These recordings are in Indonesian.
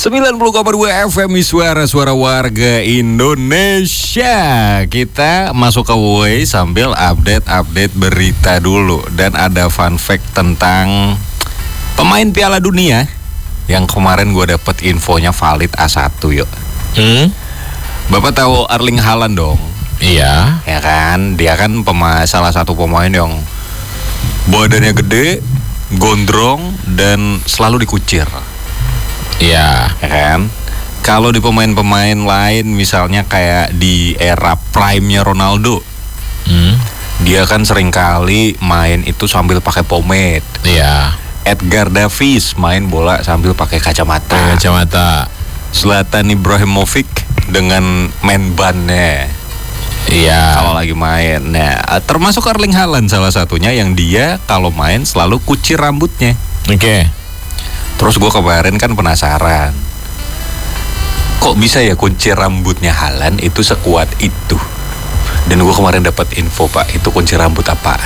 90,2 FM suara warga Indonesia. Kita masuk ke Way sambil update berita dulu. Dan ada fun fact tentang pemain Piala Dunia yang kemarin gue dapet infonya valid A1 yuk. Bapak tahu Erling Haaland dong? Iya. Ya kan, dia kan salah satu pemain yang badannya gede, gondrong, dan selalu dikucir. Iya. Ya kan? Kalau di pemain-pemain lain misalnya kayak di era prime-nya Ronaldo, dia kan seringkali main itu sambil pakai pomade. Iya. Edgar Davids main bola sambil pakai kacamata. Zlatan Ibrahimovic dengan main ban-nya. Iya. Kalau lagi main. Nah, termasuk Erling Haaland salah satunya yang dia kalau main selalu kucir rambutnya. Oke. Terus gue kemarin kan penasaran, kok bisa ya kunci rambutnya Haaland itu sekuat itu? Dan gue kemarin dapat info, Pak, itu kunci rambut apaan?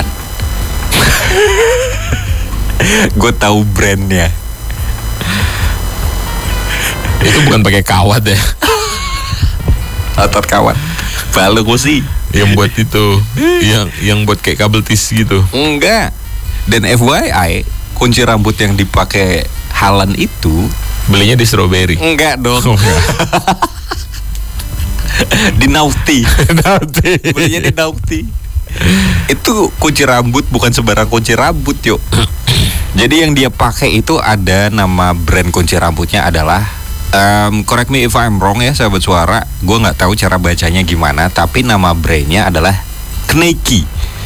Gue tahu brandnya. Itu bukan pakai kawat ya? Otot kawat. Balu sih. Yang buat itu, yang buat kayak kabel tis gitu. Enggak. Dan FYI, kunci rambut yang dipakai Haaland itu belinya di Strawberry. Enggak dong. Di Naughty. Belinya di Naughty. Itu kunci rambut bukan sembarang kunci rambut yuk. Jadi yang dia pakai itu ada nama brand kunci rambutnya adalah correct me if I'm wrong ya sahabat suara, gue nggak tahu cara bacanya gimana, tapi nama brandnya adalah Kneiki.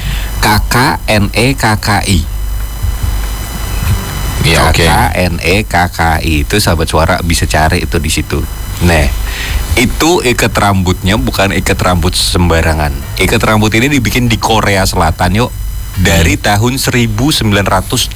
KKNEKKI. Ya, oke. KKNEKKI itu sahabat suara bisa cari itu di situ. Nah, itu ikat rambutnya bukan ikat rambut sembarangan. Ikat rambut ini dibikin di Korea Selatan yuk dari tahun 1987.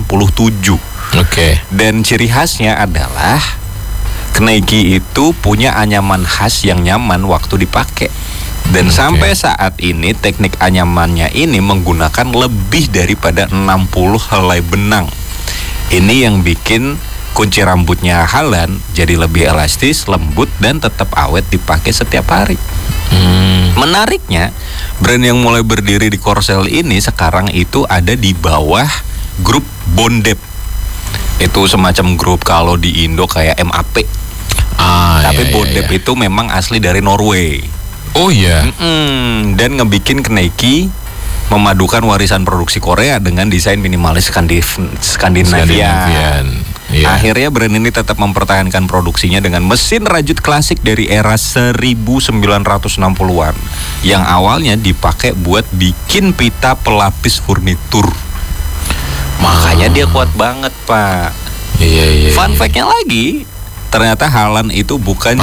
Oke. Dan ciri khasnya adalah Kneiki itu punya anyaman khas yang nyaman waktu dipakai. Dan sampai saat ini teknik anyamannya ini menggunakan lebih daripada 60 helai benang. Ini yang bikin kunci rambutnya Haaland jadi lebih elastis, lembut, dan tetap awet dipakai setiap hari. Menariknya, brand yang mulai berdiri di Korsel ini sekarang itu ada di bawah grup Bondep. Itu semacam grup kalau di Indo kayak MAP. Tapi Bondep itu memang asli dari Norway. Oh iya. Dan ngebikin Kneiki memadukan warisan produksi Korea dengan desain minimalis Skandinavian. Yeah. Akhirnya brand ini tetap mempertahankan produksinya dengan mesin rajut klasik dari era 1960-an yang awalnya dipakai buat bikin pita pelapis furnitur. Makanya dia kuat banget, Pak. Iya. Fun fact-nya lagi, ternyata Haaland itu bukan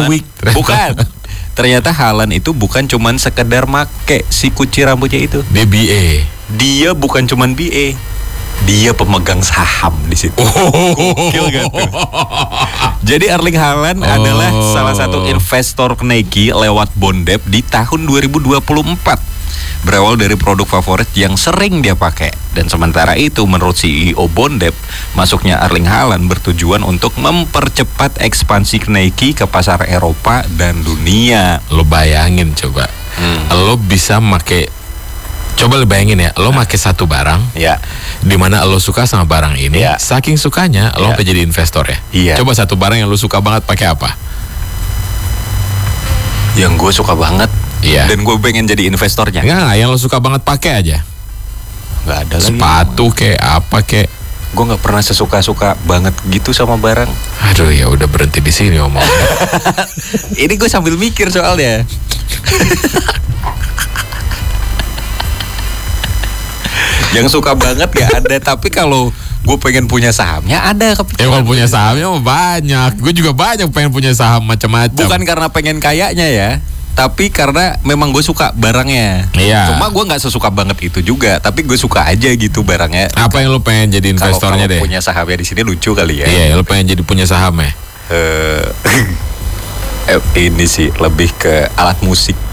Ternyata Haaland itu bukan cuman sekedar make si kunci rambutnya itu. Dia BA. Dia bukan cuman BA. Dia pemegang saham di situ. Gokil gak tuh? Jadi Erling Haaland adalah salah satu investor Kneiki lewat Bondep di tahun 2024. Berawal dari produk favorit yang sering dia pakai. Dan sementara itu menurut CEO Bondep, masuknya Erling Haaland bertujuan untuk mempercepat ekspansi Kneiki ke pasar Eropa dan dunia. Lo bayangin coba, lo bisa make, coba lo bayangin ya, lo make satu barang, Ya. dimana lo suka sama barang ini, Ya. saking sukanya lo sampai jadi investor ya. Iya. Coba satu barang yang lo suka banget pakai apa? Yang gue suka banget. Iya. Dan gue pengen jadi investornya. Enggak, yang lo suka banget pakai aja. Nggak ada lagi. Sepatu kayak apa kayak. Gue nggak pernah sesuka-suka banget gitu sama barang. Aduh, ya udah berhenti di sini ngomong. Ini gue sambil mikir soalnya. Yang suka banget gak ada, tapi kalau gue pengen punya sahamnya ada. Kalau punya sahamnya mah banyak. Gue juga banyak pengen punya saham macam-macam. Bukan karena pengen kayaknya ya, tapi karena memang gue suka barangnya. Iya. Cuma gue nggak sesuka banget itu juga, tapi gue suka aja gitu barangnya. Apa yang lo pengen jadi investornya Kalau deh? punya sahamnya di sini lucu kali ya. Iya, lo pengen jadi punya saham ya? Ini sih lebih ke alat musik.